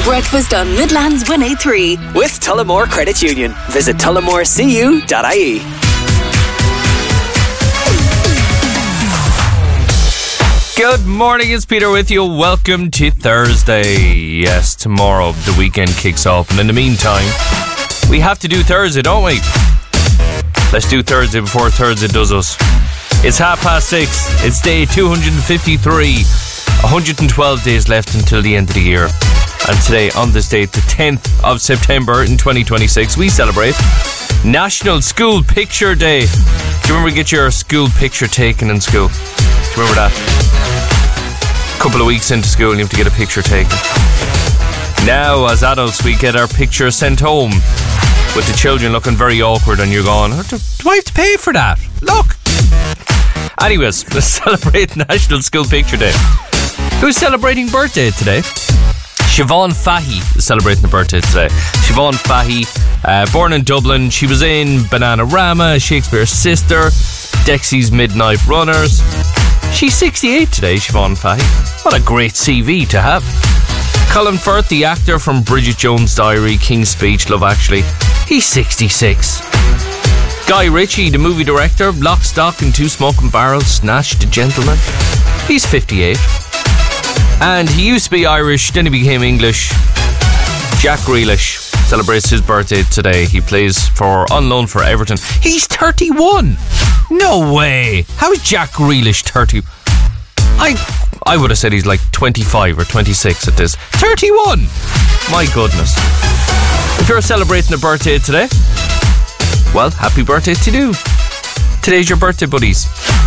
breakfast on Midlands 183. With Tullamore Credit Union. Visit tullamorecu.ie. Good morning, it's Peter with you. Welcome to Thursday. Yes, tomorrow the weekend kicks off, and in the meantime, we have to do Thursday, don't we? Let's do Thursday before Thursday does us. It's 6:30. It's day 253. 112 days left until the end of the year. And today, on this date, the 10th of September in 2026, we celebrate National School Picture Day. Do you remember you get your school picture taken in school? Do you remember that? A couple of weeks into school and you have to get a picture taken. Now, as adults, we get our picture sent home with the children looking very awkward, and you're going, do I have to pay for that? Look! Anyways, let's celebrate National School Picture Day. Who's celebrating birthday today? Siobhan Fahey is celebrating the birthday today. Siobhan Fahey, born in Dublin. She was in Bananarama, Shakespeare's Sister, Dexy's Midnight Runners. She's 68 today, Siobhan Fahey. What a great CV to have. Colin Firth, the actor from Bridget Jones' Diary, King's Speech, Love Actually, he's 66. Guy Ritchie, the movie director, Lock, Stock and Two Smoking Barrels, Snatch, The Gentleman, he's 58. And he used to be Irish, then he became English. Jack Grealish celebrates his birthday today. He plays on loan for Everton. He's 31. No way. How is Jack Grealish 30? I would have said he's like 25 or 26 at this. 31. My goodness. If you're celebrating a birthday today, well, happy birthday to you. Today's your birthday, buddies.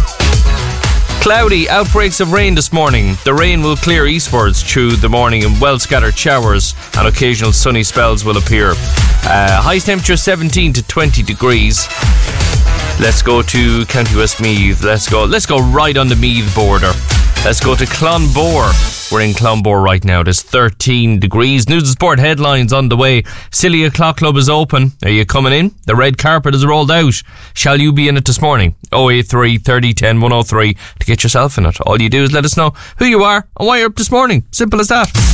Cloudy, outbreaks of rain this morning. The rain will clear eastwards through the morning and well-scattered showers and occasional sunny spells will appear. High temperature 17 to 20 degrees. Let's go to County Westmeath. Let's go right on the Meath border. Let's go to Clonbore. We're in Clonbore right now. There's 13 degrees. News and sport headlines on the way. Cillia Clock Club is open. Are you coming in? The red carpet is rolled out. Shall you be in it this morning? 083 30 10 103 to get yourself in it. All you do is let us know who you are and why you're up this morning. Simple as that.